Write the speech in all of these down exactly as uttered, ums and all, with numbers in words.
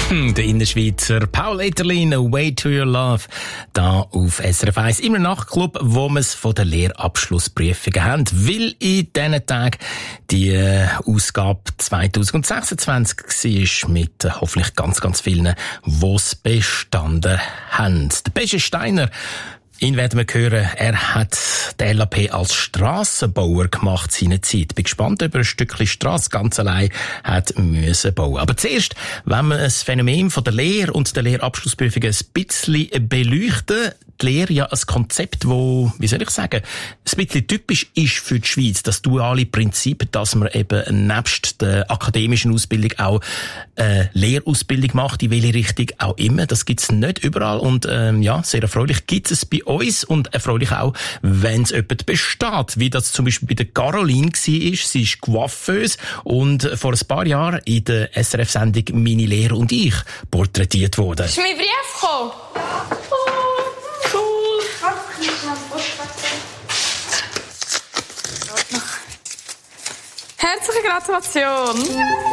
Der Innerschweizer Paul Eterlin, A Way to Your Love, da auf S R F eins, im Nachtclub, wo wir es von den Lehrabschlussprüfungen haben, weil in diesen Tagen die Ausgabe zwanzig sechsundzwanzig war mit hoffentlich ganz, ganz vielen, die es bestanden haben. Der Besche Steiner, ihn werden wir hören. Er hat den L A P als Strassenbauer gemacht seinerzeit. Bin gespannt, ob er ein Stückchen Strasse ganz allein hat müssen bauen. Aber zuerst, wenn wir das Phänomen von der Lehre und der Lehrabschlussprüfung ein bisschen beleuchten, die Lehre ja ein Konzept, wo, wie soll ich sagen, ein bisschen typisch ist für die Schweiz. Das duale Prinzip, dass man eben nebst der akademischen Ausbildung auch eine Lehrausbildung macht, in welche Richtung auch immer. Das gibt's nicht überall und ähm, ja, sehr erfreulich gibt es bei uns und erfreulich auch, wenn es jemand besteht, wie das zum Beispiel bei der Caroline war. Sie ist Coiffeuse und vor ein paar Jahren in der S R F-Sendung «Meine Lehre und ich» porträtiert worden. Ist mein Brief gekommen? Ja. Oh, cool. Herzliche Gratulation.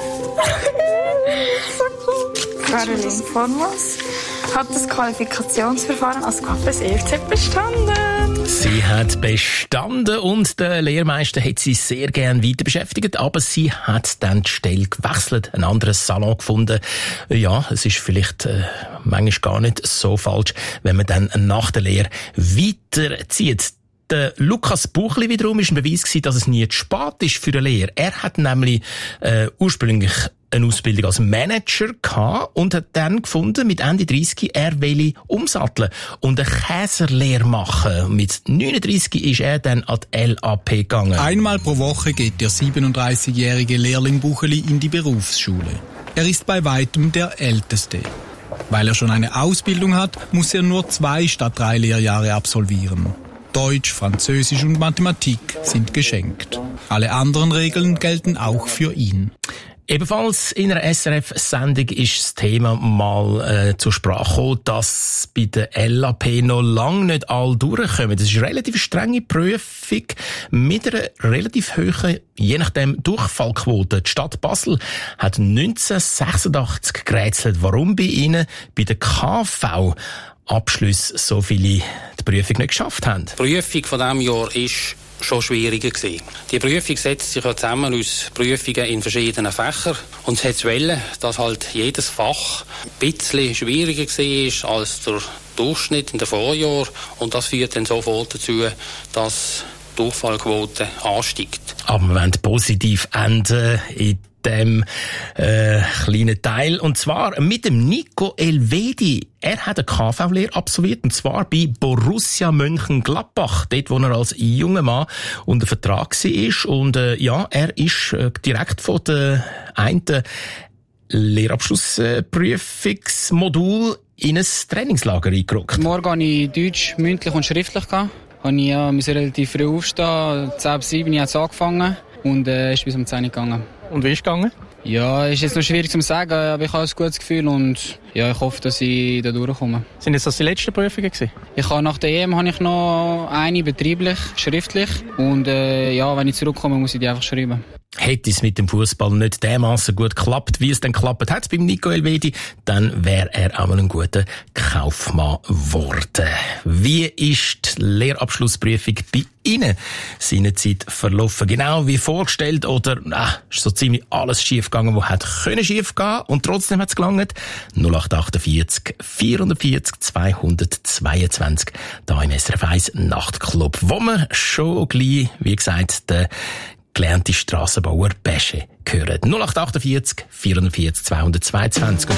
So cool. Caroline Formos hat das Qualifikationsverfahren als Coiffeuse E F Z bestanden. Sie hat bestanden und der Lehrmeister hat sie sehr gern weiter beschäftigt, aber sie hat dann die Stelle gewechselt, ein anderes Salon gefunden. Ja, es ist vielleicht äh, manchmal gar nicht so falsch, wenn man dann nach der Lehre weiterzieht. Der Lukas Buchli wiederum ist ein Beweis gewesen, dass es nie zu spät ist für eine Lehre. Er hat nämlich äh, ursprünglich eine Ausbildung als Manager gehabt und hat dann gefunden, mit Ende dreissig, er will umsatteln und eine Käserlehre machen. Mit neununddreissig ist er dann an die L A P gegangen. Einmal pro Woche geht der siebenunddreißigjährige Lehrling Bucheli in die Berufsschule. Er ist bei weitem der Älteste. Weil er schon eine Ausbildung hat, muss er nur zwei statt drei Lehrjahre absolvieren. Deutsch, Französisch und Mathematik sind geschenkt. Alle anderen Regeln gelten auch für ihn. Ebenfalls in einer S R F-Sendung ist das Thema mal äh, zur Sprache gekommen, dass bei der L A P noch lange nicht alle durchkommen. Das ist eine relativ strenge Prüfung mit einer relativ hohen, je nachdem, Durchfallquote. Die Stadt Basel hat neunzehnhundertsechsundachtzig gerätselt, warum bei ihnen bei der K V Abschlüsse so viele die Prüfung nicht geschafft haben. Die Prüfung von diesem Jahr ist schon schwieriger gewesen. Die Prüfung setzt sich ja zusammen aus Prüfungen in verschiedenen Fächern und es hat zu wollen, dass halt jedes Fach ein bisschen schwieriger war als der Durchschnitt in den Vorjahren und das führt dann sofort dazu, dass die Durchfallquote ansteigt. Aber wir wollen positiv enden in dem äh, kleinen Teil. Und zwar mit dem Nico Elvedi. Er hat eine K V-Lehre absolviert, und zwar bei Borussia Mönchengladbach, dort, wo er als junger Mann unter Vertrag war. Und äh, ja, er ist äh, direkt von der einen Lehrabschlussprüfungsmodul in ein Trainingslager eingerückt. Morgen hatte ich Deutsch mündlich und schriftlich. Habe ich ja, musste relativ früh aufstehen. zehn bis sieben hat es angefangen und äh, ist bis um zehn gegangen. Und wie ist es gegangen? Ja, ist jetzt noch schwierig zu sagen, aber ich habe ein gutes Gefühl und ja, ich hoffe, dass ich da durchkomme. Sind das die letzten Prüfungen gewesen? Ich habe nach der E M habe ich noch eine betrieblich, schriftlich und äh, ja, wenn ich zurückkomme, muss ich die einfach schreiben. Hätte es mit dem Fußball nicht dermaßen gut geklappt, wie es dann geklappt hat beim Nico Elvedi, dann wäre er auch mal ein guter Kaufmann geworden. Wie ist die Lehrabschlussprüfung bei Ihnen seinerzeit verlaufen? Genau wie vorgestellt oder ah, ist so ziemlich alles schief gegangen, was hätte können schief gehen und trotzdem hat es gelangt? null acht achtundvierzig vierundvierzig zweihundertzweiundzwanzig da im S R F eins Nachtclub, wo wir schon gleich, wie gesagt, der gelernte Strassenbauer Besche hören. null acht achtundvierzig vierundvierzig zweihundertzweiundzwanzig